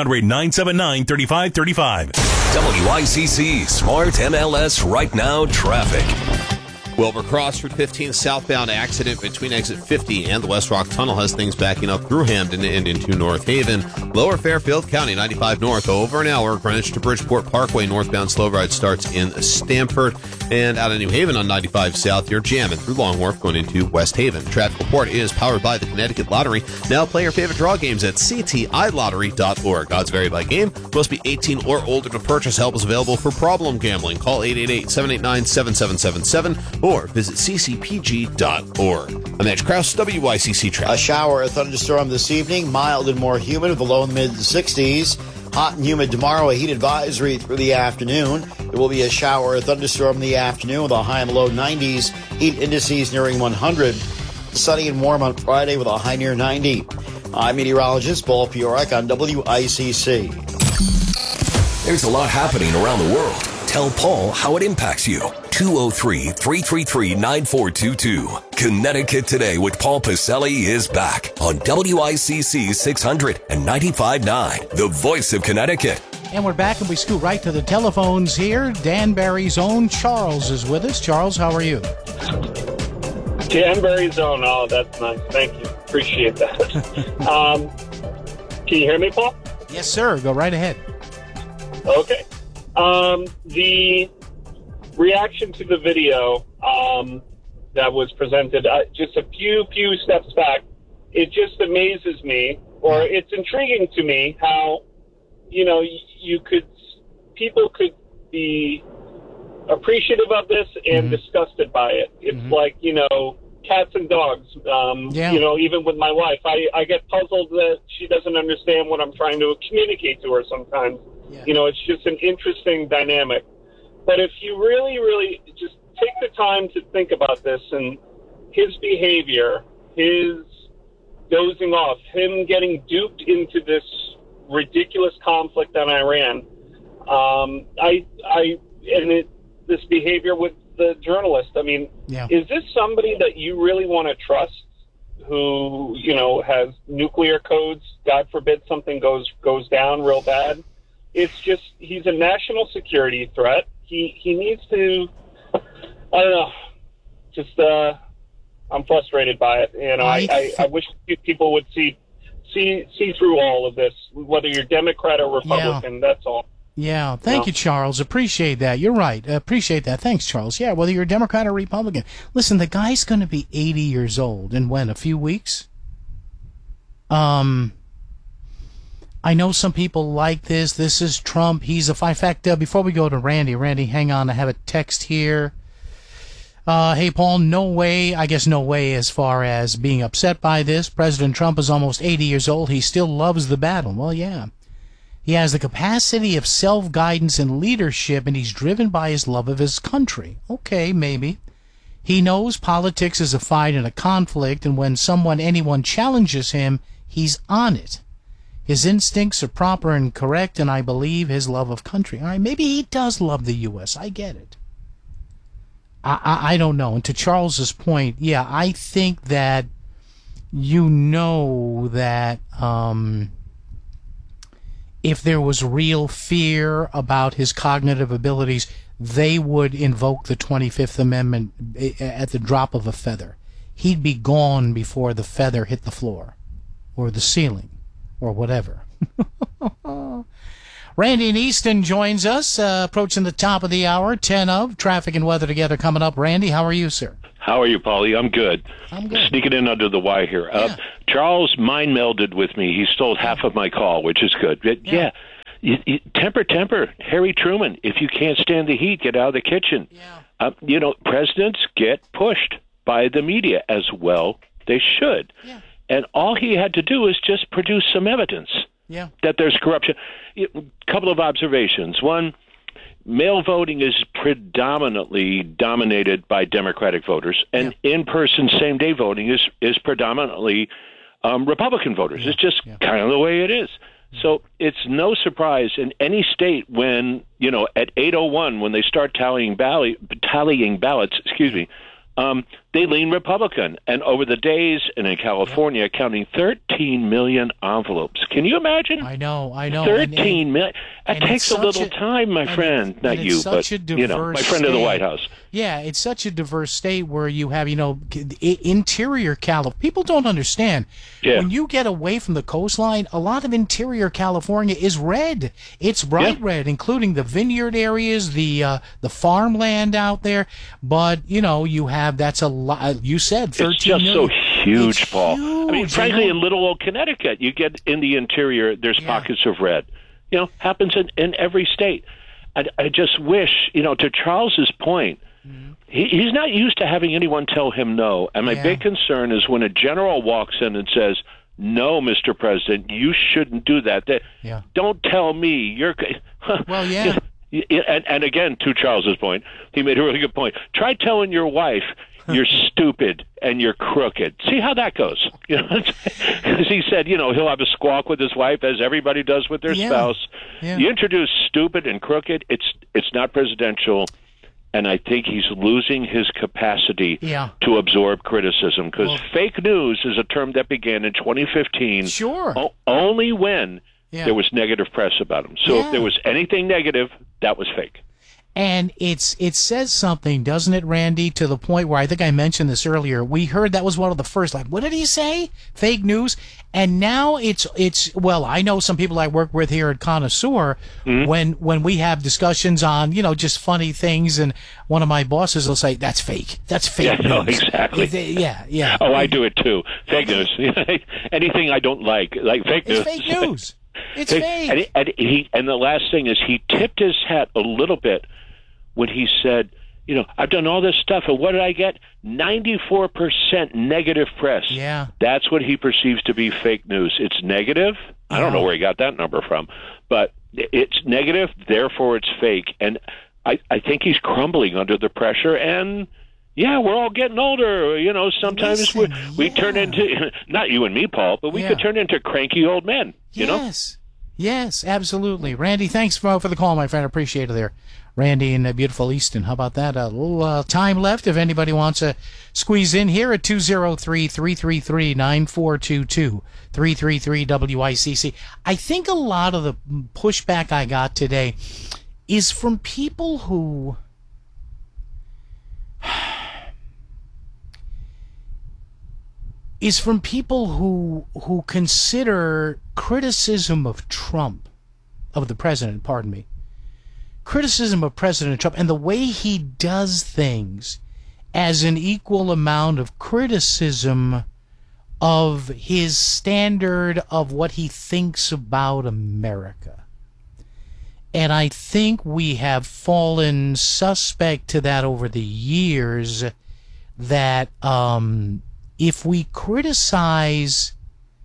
Speaker 11: 800-979-3535.
Speaker 2: WICC Smart MLS Right Now Traffic.
Speaker 4: Wilbur Crossroad 15 southbound accident between exit 50 and the West Rock Tunnel has things backing up through Hamden and into North Haven. Lower Fairfield County 95 north over an hour. Greenwich to Bridgeport Parkway northbound slow ride starts in Stamford. And out of New Haven on 95 south, you're jamming through Long Wharf going into West Haven. Traffic report is powered by the Connecticut Lottery. Now play your favorite draw games at ctilottery.org. Odds vary by game. Must be 18 or older to purchase. Help is available for problem gambling. Call 888-789-7777 or visit ccpg.org. I'm Edge Krause, WICC Traffic.
Speaker 5: A shower, a thunderstorm this evening, mild and more humid with a low in the mid-60s. Hot and humid tomorrow, a heat advisory through the afternoon. There will be a shower, a thunderstorm in the afternoon with a high and low 90s. Heat indices nearing 100. Sunny and warm on Friday with a high near 90. I'm meteorologist Paul Piorak on WICC.
Speaker 2: There's a lot happening around the world. Tell Paul how it impacts you. 203-333-9422. Connecticut Today with Paul Pacelli is back on WICC 600 and 95.9, the voice of Connecticut.
Speaker 8: And we're back and we scoot right to the telephones here. Danbury's own Charles is with us. Charles, how are you?
Speaker 13: Danbury's own. Oh, that's nice. Thank you. Appreciate that. Can you hear me, Paul?
Speaker 8: Yes, sir. Go right ahead.
Speaker 13: Okay. The reaction to the video that was presented, just a few steps back, it just amazes me, or it's intriguing to me how, people could be appreciative of this and disgusted by it. It's like, cats and dogs. Even with my wife, I get puzzled that she doesn't understand what I'm trying to communicate to her sometimes. Yeah. It's just an interesting dynamic. But if you really, really just take the time to think about this and his behavior, his dozing off, him getting duped into this ridiculous conflict on Iran, this behavior with the journalist. I mean, is this somebody that you really want to trust who, has nuclear codes? God forbid something goes down real bad. It's just, he's a national security threat. He needs to, I don't know, just, I'm frustrated by it. I wish people would see through all of this, whether you're Democrat or Republican, that's all.
Speaker 8: Yeah, thank you, Charles. Appreciate that. You're right. Appreciate that. Thanks, Charles. Yeah, whether you're Democrat or Republican. Listen, the guy's going to be 80 years old in a few weeks? I know some people like this. This is Trump. He's in fact, before we go to Randy, hang on. I have a text here. Hey, Paul, no way as far as being upset by this. President Trump is almost 80 years old. He still loves the battle. Well, yeah. He has the capacity of self-guidance and leadership, and he's driven by his love of his country. Okay, maybe. He knows politics is a fight and a conflict, and when anyone challenges him, he's on it. His instincts are proper and correct, and I believe his love of country. All right, maybe he does love the U.S. I get it. I don't know. And to Charles's point, yeah, I think that that if there was real fear about his cognitive abilities, they would invoke the 25th Amendment at the drop of a feather. He'd be gone before the feather hit the floor or the ceiling or whatever. Randy in Easton joins us, approaching the top of the hour, 10 of. Traffic and weather together coming up. Randy, how are you, sir?
Speaker 14: How are you, Paulie? I'm good.
Speaker 8: I'm good.
Speaker 14: Sneaking in under the wire here.
Speaker 8: Yeah.
Speaker 14: Charles mind melded with me. He stole half of my call, which is good. But yeah. Temper. Harry Truman. If you can't stand the heat, get out of the kitchen. Yeah. Presidents get pushed by the media as well. They should. Yeah. And all he had to do is just produce some evidence that there's corruption. A couple of observations. One, mail voting is predominantly dominated by Democratic voters, and in-person same-day voting is predominantly Republican voters. It's just kind of the way it is. So it's no surprise in any state when, at 8:01, when they start tallying ballots, they lean Republican. And over the days, and in California, counting 13 million envelopes. Can you imagine?
Speaker 8: I know.
Speaker 14: 13 million. That takes a little time, my friend. Not you, but, my friend of the White House.
Speaker 8: Yeah, it's such a diverse state where you have, interior California. People don't understand. Yeah. When you get away from the coastline, a lot of interior California is red. It's bright red, including the vineyard areas, the farmland out there. But, you have, that's a lot. You said 13
Speaker 14: It's just
Speaker 8: million.
Speaker 14: so huge, Paul.
Speaker 8: Huge.
Speaker 14: I mean, frankly, in little old Connecticut, you get in the interior, there's pockets of red. Happens in every state. I just wish, to Charles's point, he's not used to having anyone tell him no. And my big concern is when a general walks in and says, no, Mr. President, you shouldn't do that. Don't tell me. You're
Speaker 8: well, yeah.
Speaker 14: And again, to Charles's point, he made a really good point. Try telling your wife you're stupid and you're crooked. See how that goes. Because he said, he'll have a squawk with his wife, as everybody does with their spouse. Yeah. You introduce stupid and crooked, it's not presidential. And I think he's losing his capacity to absorb criticism, because fake news is a term that began in 2015.
Speaker 8: Sure.
Speaker 14: Only when there was negative press about him. So if there was anything negative, that was fake.
Speaker 8: And it says something, doesn't it, Randy, to the point where I think I mentioned this earlier. We heard that was one of the first, what did he say? Fake news. And now it's well, I know some people I work with here at Connoisseur, when we have discussions on, just funny things, and one of my bosses will say, that's fake. That's fake news.
Speaker 14: No, exactly.
Speaker 8: Yeah.
Speaker 14: Oh, I do it too. Fake news. Anything I don't like fake news.
Speaker 8: It's fake news. It's fake.
Speaker 14: And the last thing is, he tipped his hat a little bit when he said, I've done all this stuff, and what did I get? 94% negative press.
Speaker 8: Yeah.
Speaker 14: That's what he perceives to be fake news. It's negative. I don't know where he got that number from, but it's negative, therefore it's fake. And I think he's crumbling under the pressure, and we're all getting older. Sometimes we turn into, not you and me, Paul, but we could turn into cranky old men,
Speaker 8: Yes, absolutely. Randy, thanks for the call, my friend. I appreciate it there. Randy in beautiful Easton. How about that? A little time left if anybody wants to squeeze in here at 203-333-9422, 333-WICC. I think a lot of the pushback I got today is from people who consider criticism of Trump, of the president, pardon me, criticism of President Trump and the way he does things as an equal amount of criticism of his standard of what he thinks about America. And I think we have fallen suspect to that over the years, that if we criticize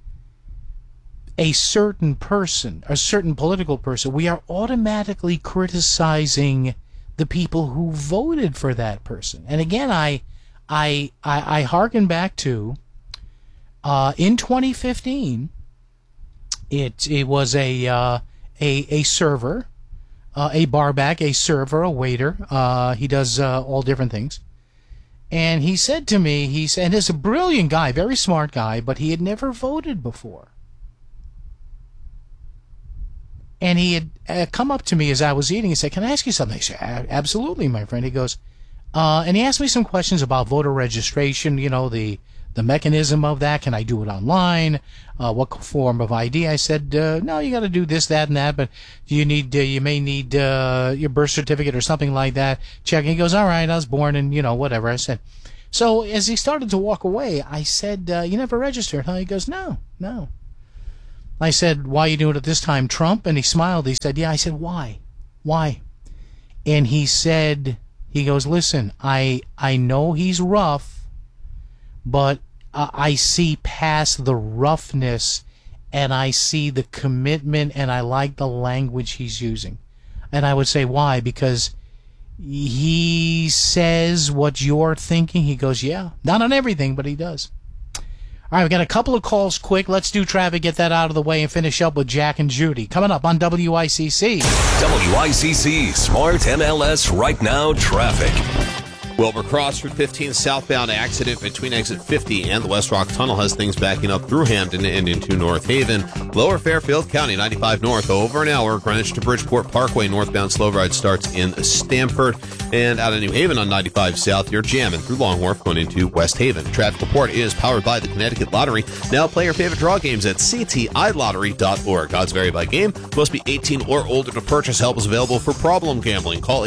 Speaker 8: a certain person, a certain political person, we are automatically criticizing the people who voted for that person. And again, I hearken back to in 2015, it was a server, a barback, a server, a waiter. He does all different things. And he said to me, and he's a brilliant guy, very smart guy, but he had never voted before. And he had come up to me as I was eating and said, "Can I ask you something?" I said, "Absolutely, my friend." He goes, and he asked me some questions about voter registration, you know, the mechanism of that. Can I do it online? What form of ID? I said, no, you got to do this, that, and that, but you may need your birth certificate or something like that. Check. He goes, all right, I was born in, whatever. I said, so as he started to walk away, I said, you never registered, huh? He goes, no. I said, why are you doing it this time, Trump? And he smiled. He said, yeah. I said, why? And he said, he goes, listen, I know he's rough, but I see past the roughness, and I see the commitment, and I like the language he's using. And I would say, why? Because he says what you're thinking. He goes, yeah. Not on everything, but he does. All right, we got a couple of calls quick. Let's do traffic, get that out of the way, and finish up with Jack and Judy. Coming up on WICC.
Speaker 2: WICC Smart MLS Right Now Traffic.
Speaker 4: Wilbur Cross, Route 15 southbound accident between exit 50 and the West Rock Tunnel has things backing up through Hampton and into North Haven. Lower Fairfield County, 95 north, over an hour. Greenwich to Bridgeport Parkway, northbound slow ride starts in Stamford. And out of New Haven on 95 south, you're jamming through Long Wharf going into West Haven. Traffic report is powered by the Connecticut Lottery. Now play your favorite draw games at ctilottery.org. Odds vary by game. Must be 18 or older to purchase. Help is available for problem gambling. Call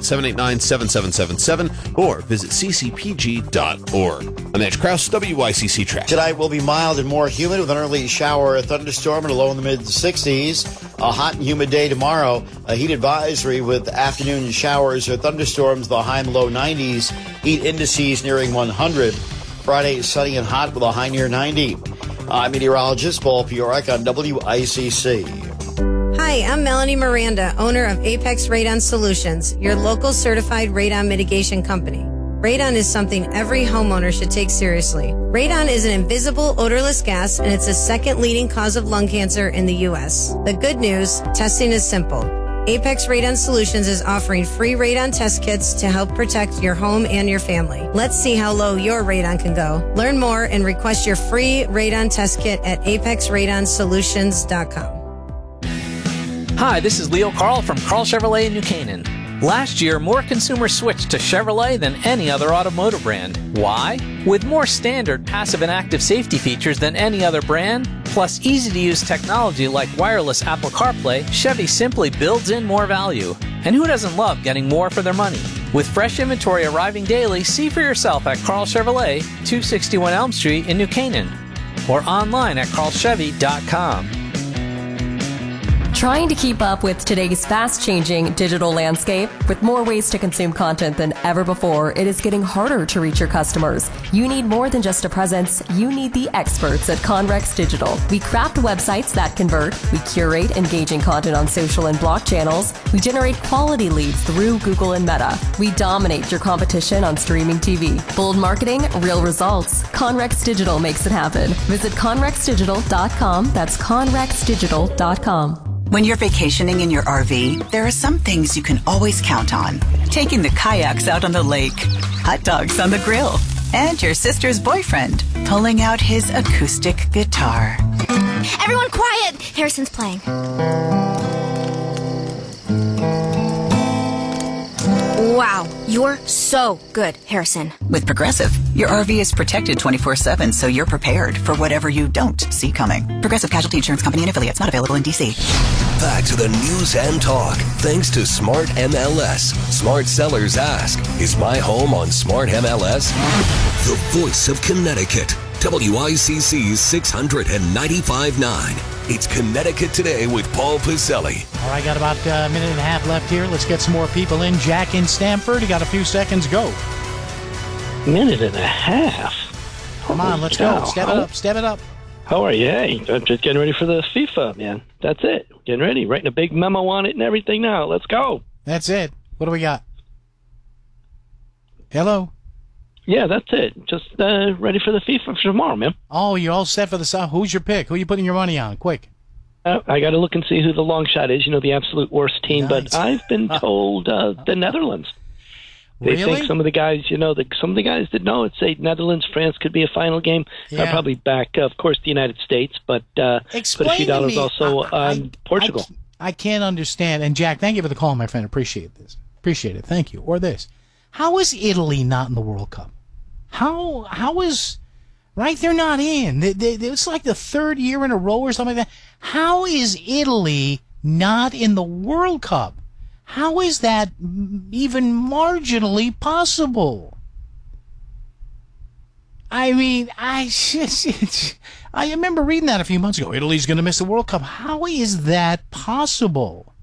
Speaker 4: 888-789-7777 or visit ccpg.org. I'm Edge Krause, WICC Traffic.
Speaker 5: Tonight will be mild and more humid with an early shower, a thunderstorm, and a low in the mid-60s. A hot and humid day tomorrow. A heat advisory with afternoon showers or thunderstorms, the high and low 90s. Heat indices nearing 100. Friday is sunny and hot with a high near 90. I'm meteorologist Paul Piorak on WICC.
Speaker 15: Hi, I'm Melanie Miranda, owner of Apex Radon Solutions, your local certified radon mitigation company. Radon is something every homeowner should take seriously. Radon is an invisible, odorless gas, and it's the second leading cause of lung cancer in the U.S. The good news, testing is simple. Apex Radon Solutions is offering free radon test kits to help protect your home and your family. Let's see how low your radon can go. Learn more and request your free radon test kit at apexradonsolutions.com.
Speaker 16: Hi, this is Leo Carl from Carl Chevrolet in New Canaan. Last year, more consumers switched to Chevrolet than any other automotive brand. Why? With more standard passive and active safety features than any other brand, plus easy-to-use technology like wireless Apple CarPlay, Chevy simply builds in more value. And who doesn't love getting more for their money? With fresh inventory arriving daily, see for yourself at Carl Chevrolet, 261 Elm Street in New Canaan, or online at carlchevy.com.
Speaker 17: Trying to keep up with today's fast-changing digital landscape? With more ways to consume content than ever before, it is getting harder to reach your customers. You need more than just a presence. You need the experts at Conrex Digital. We craft websites that convert. We curate engaging content on social and blog channels. We generate quality leads through Google and Meta. We dominate your competition on streaming TV. Bold marketing, real results. Conrex Digital makes it happen. Visit conrexdigital.com. That's conrexdigital.com.
Speaker 19: When you're vacationing in your RV, there are some things you can always count on. Taking the kayaks out on the lake, hot dogs on the grill, and your sister's boyfriend pulling out his acoustic guitar.
Speaker 25: Everyone quiet! Harrison's playing. Wow, you're so good, Harrison.
Speaker 19: With Progressive, your RV is protected 24/7, so you're prepared for whatever you don't see coming. Progressive Casualty Insurance Company and Affiliates, not available in D.C.
Speaker 2: Back to the news and talk, thanks to Smart MLS. Smart sellers ask, is my home on Smart MLS? The voice of Connecticut, WICC's 695.9. It's Connecticut Today with Paul Piselli.
Speaker 8: All right, got about a minute and a half left here. Let's get some more people in. Jack in Stamford, you got a few seconds, go.
Speaker 26: Minute and a half?
Speaker 8: Come on, let's go. Step it up.
Speaker 26: How are you? Hey, I'm just getting ready for the FIFA, man. That's it. Getting ready. Writing a big memo on it and everything now. Let's go.
Speaker 8: That's it. What do we got? Hello?
Speaker 26: Yeah, that's it. Just ready for the FIFA for tomorrow, man.
Speaker 8: Oh, you're all set for the South. Who's your pick? Who are you putting your money on? Quick.
Speaker 26: I got to look and see who the long shot is. You know, the absolute worst team. Nice. But I've been told the Netherlands. They think some of the guys, some of the guys that know it say Netherlands, France could be a final game. Yeah. I'll probably back, of course, the United States, but put a few dollars also on Portugal.
Speaker 8: I can't understand. And Jack, thank you for the call, my friend. Appreciate this. Appreciate it. Thank you. Or this. How is Italy not in the World Cup? How is... Right? They're not in. It's like the third year in a row or something like that. How is Italy not in the World Cup? How is that even marginally possible? I mean, I remember reading that a few months ago. Italy's going to miss the World Cup. How is that possible?